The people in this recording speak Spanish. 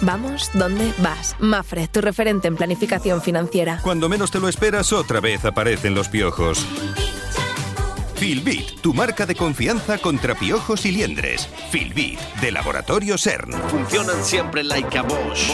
Vamos, ¿dónde vas? Mapfre, tu referente en planificación financiera. Cuando menos te lo esperas, otra vez aparecen los piojos. Filbit, tu marca de confianza contra piojos y liendres. Filbit, de Laboratorio CERN. Funcionan siempre like a Bosch.